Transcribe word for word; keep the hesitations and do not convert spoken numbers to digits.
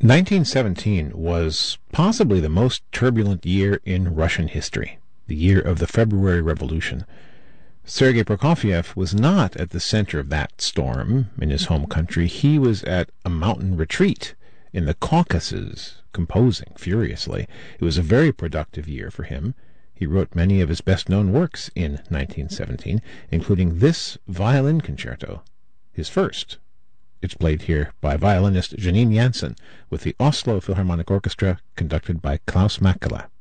nineteen seventeen was possibly the most turbulent year in Russian history, the year of the February Revolution. Sergei Prokofiev was not at the center of that storm in his home country. He was at a mountain retreat in the Caucasus, composing furiously. It was a very productive year for him. He wrote many of his best-known works in nineteen seventeen, including this violin concerto, his first. It's played here by violinist Janine Jansen with the Oslo Philharmonic Orchestra, conducted by Klaus Mäkelä.